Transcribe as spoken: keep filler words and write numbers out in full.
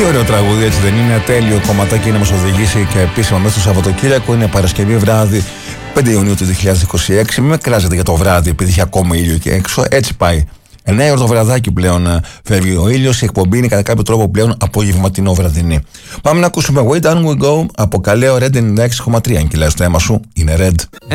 Τι ωραίο τραγούδι, έτσι δεν είναι? Τέλειο κομματάκι να μας οδηγήσει και επίσημα μέσα στο Σαββατοκύριακο. Είναι Παρασκευή βράδυ, πέντε Ιουνίου του δύο χιλιάδες είκοσι έξι. Μην με κράζετε για το βράδυ, επειδή έχει ακόμα ήλιο και έξω. Έτσι πάει. εννιά ώρα το βραδάκι πλέον φεύγει ο ήλιος. Η εκπομπή είναι κατά κάποιο τρόπο πλέον απογευματινό βραδινή. Πάμε να ακούσουμε Way Down We Go από Καλαίο Red ενενήντα έξι κόμμα τρία. Αν κυλάει στο αίμα σου, είναι Red.